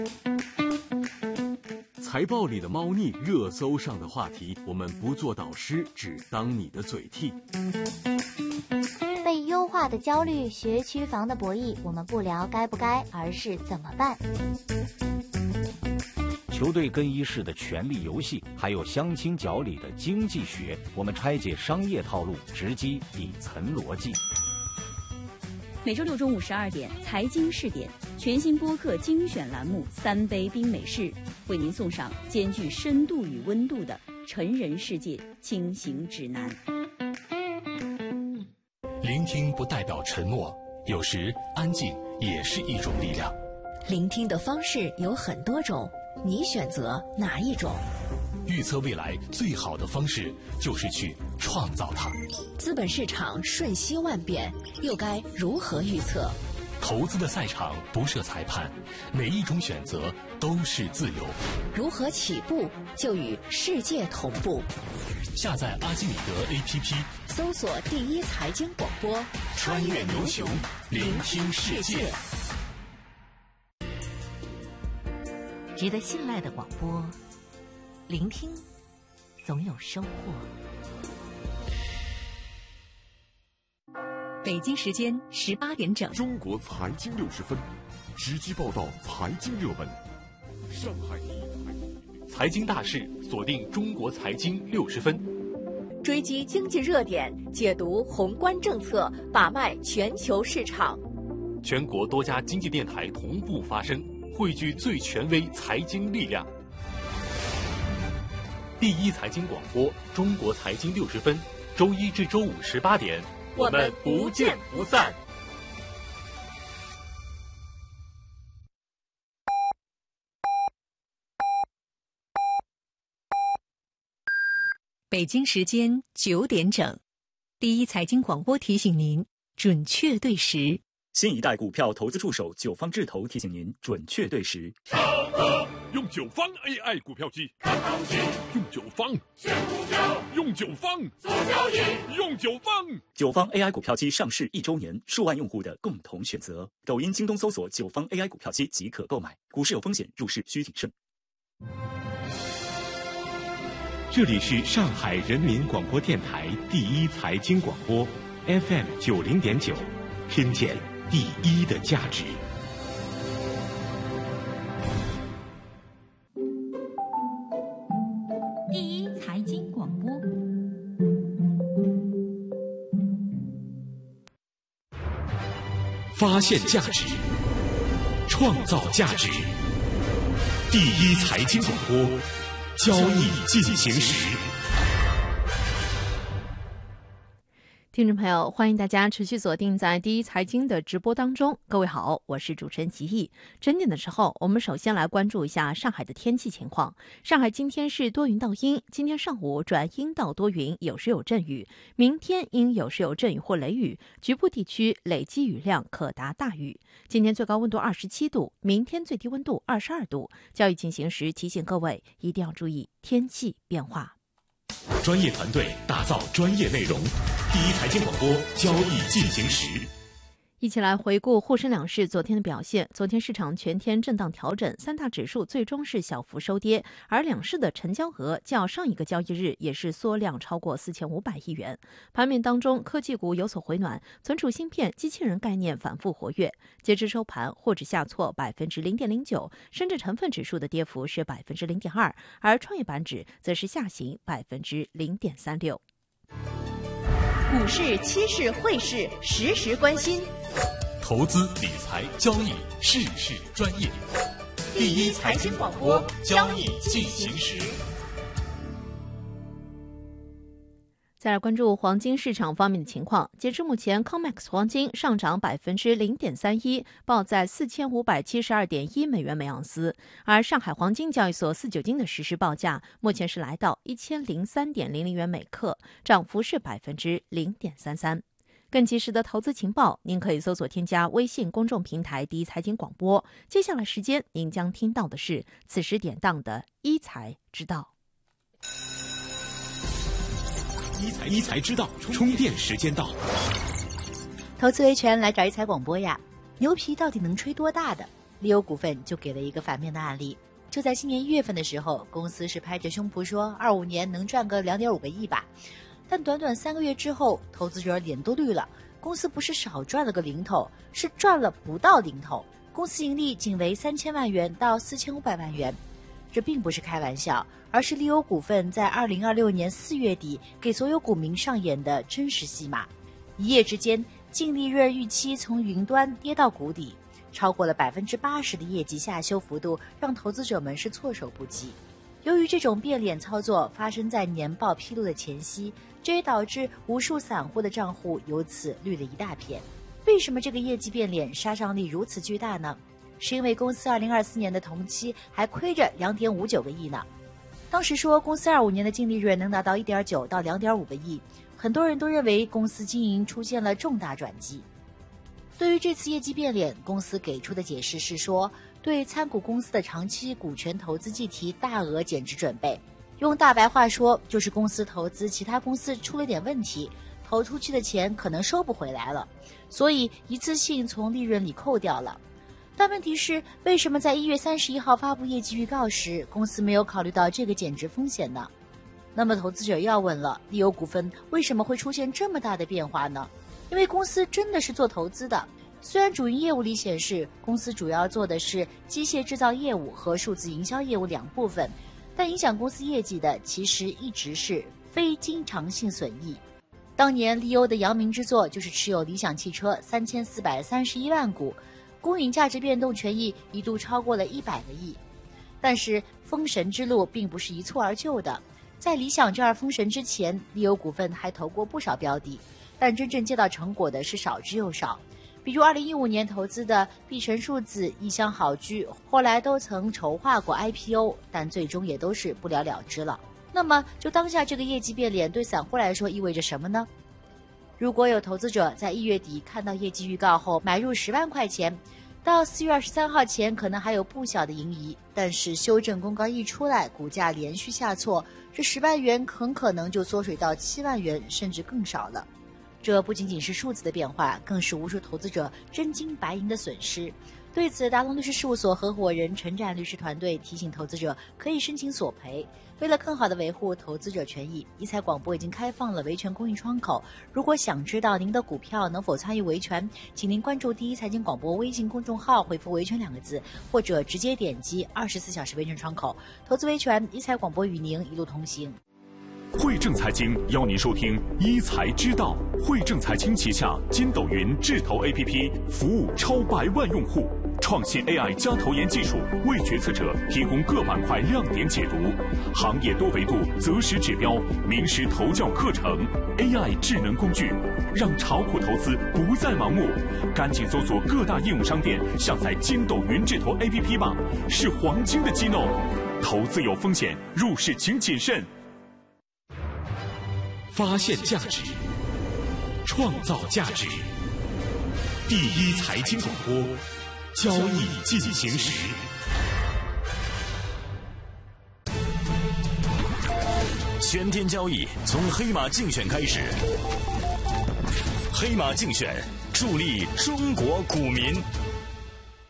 财报里的猫腻，热搜上的话题，我们不做导师，只当你的嘴替。 被优化的焦虑，学区房的博弈，我们不聊该不该，而是怎么办。 球队更衣室的权力游戏，还有相亲角里的经济学，我们拆解商业套路，直击底层逻辑。 每周六中午12点，财经试点全新播客精选栏目《三杯冰美式》，为您送上兼具深度与温度的成人世界轻行指南。 聆听不代表沉默，有时安静也是一种力量。 聆听的方式有很多种，你选择哪一种？ 预测未来最好的方式就是去创造它。 资本市场瞬息万变，又该如何预测？ 投资的赛场不设裁判，每一种选择都是自由。 如何起步就与世界同步？ 下载阿基米德 APP， 搜索第一财经广播， 穿越牛熊，聆听世界。 值得信赖的广播，聆听总有收获。北京时间18点整， 中国财经60分，直击报道财经热门。上海财经大事，锁定中国财经60分， 追击经济热点，解读宏观政策，把脉全球市场。 全国多家经济电台同步发声，汇聚最权威财经力量。第一财经广播，中国财经60分，周一至周五18点，我们不见不散。 北京时间9点整，第一财经广播提醒您准确对时。 新一代股票投资助手九方智投提醒您准确对时。 用九方 AI 股票机看行情，用九方选股票，用九方做交易，用九方。 九方 AI 股票机上市1周年，数万用户的共同选择。抖音、京东搜索九方 AI 股票机即可购买。股市有风险，入市需谨慎。 这里是上海人民广播电台第一财经广播 FM 90.9，听见第一的价值。 第一财经广播， 发现价值，创造价值。第一财经广播，交易进行时。 听众朋友，欢迎大家持续锁定在第一财经的直播当中。各位好，我是主持人齐毅。整点的时候，我们首先来关注一下上海的天气情况。上海今天是多云到阴，今天上午转阴到多云，有时有阵雨。明天阴有时有阵雨或雷雨，局部地区累积雨量可达大雨。今天最高温度27度，明天最低温度22度。交易进行时，提醒各位一定要注意天气变化。 专业团队打造专业内容，第一财经广播，交易进行时。 一起来回顾沪深两市昨天的表现。昨天市场全天震荡调整，三大指数最终是小幅收跌，而两市的成交额较上一个交易日也是缩量超过4500亿元。盘面当中，科技股有所回暖，存储芯片、机器人概念反复活跃。截至收盘，沪指下挫0.09%，深圳成分指数的跌幅是0.2%，而创业板指则是下行0.36%。 股市、期市、汇市，时时关心。 投资理财交易，事事专业。第一财经广播，交易进行时。 再来关注黄金市场方面的情况。截至目前 COMEX 黄金上涨0.31%，报在4572.1美元每盎司。而上海黄金交易所4-9金的实时报价目前是来到1003.00元每克，涨幅是0.33%。更及时的投资情报，您可以搜索添加微信公众平台第一财经广播。接下来时间，您将听到的是此时典当的一财之道。 一财之道，充电时间到。 投资维权来找一财广播呀！牛皮到底能吹多大的？ 利欧股份就给了一个反面的案例。就在今年1月份的时候，公司是拍着胸脯说25年能赚个2.5个亿吧，但短短3个月之后，投资者脸都绿了。公司不是少赚了个零头，是赚了不到零头。公司盈利仅为3000万元到4500万元，这并不是开玩笑，而是利欧股份在2026年4月底给所有股民上演的真实戏码。一夜之间，净利润预期从云端跌到谷底，超过了80%的业绩下修幅度，让投资者们是措手不及。由于这种变脸操作发生在年报披露的前夕，这也导致无数散户的账户由此绿了一大片。为什么这个业绩变脸杀伤力如此巨大呢？是因为公司2024年的同期还亏着2.59个亿呢。当时说公司25年的净利润能达到1.9到2.5个亿，很多人都认为公司经营出现了重大转机。对于这次业绩变脸，公司给出的解释是说，对参股公司的长期股权投资计提大额减值准备。用大白话说，就是公司投资其他公司出了点问题，投出去的钱可能收不回来了，所以一次性从利润里扣掉了。但问题是，为什么在1月31号发布业绩预告时，公司没有考虑到这个减值风险呢？那么投资者要问了，利欧股份为什么会出现这么大的变化呢？因为公司真的是做投资的。虽然主营业务里显示公司主要做的是机械制造业务和数字营销业务2部分，但影响公司业绩的其实一直是非经常性损益。当年利欧的扬名之作就是持有理想汽车3431万股，公允价值变动权益一度超过了100个亿。但是封神之路并不是一蹴而就的，在理想这儿封神之前，利欧股份还投过不少标的，但真正见到成果的是少之又少。比如2015年投资的碧城数字、异乡好居，后来都曾筹划过 IPO， 但最终也都是不了了之了。那么就当下这个业绩变脸对散户来说意味着什么呢？如果有投资者在1月底看到业绩预告后买入10万块钱，到4月23号前可能还有不小的盈余，但是修正公告一出来，股价连续下挫，这10万元很可能就缩水到7万元甚至更少了。这不仅仅是数字的变化，更是无数投资者真金白银的损失。对此，达龙律师事务所合伙人陈展律师团队提醒投资者可以申请索赔。为了更好地维护投资者权益，一财广播已经开放了维权公益窗口。如果想知道您的股票能否参与维权，请您关注第一财经广播微信公众号，回复维权2个字，或者直接点击24小时维权窗口。投资维权，一财广播与您一路同行。 汇正财经邀您收听一财之道。汇正财经旗下筋斗云智投 APP 服务超100万用户，创新 AI 加投研技术，为决策者提供各板块亮点解读，行业多维度择时指标，名师投教课程 ，AI 智能工具，让炒股投资不再盲目。赶紧搜索各大应用商店，下载筋斗云智投 APP 吧，是黄金的机弄。投资有风险，入市请谨慎。 发现价值，创造价值。第一财经广播，交易进行时。 全天交易从黑马竞选开始，黑马竞选助力中国股民。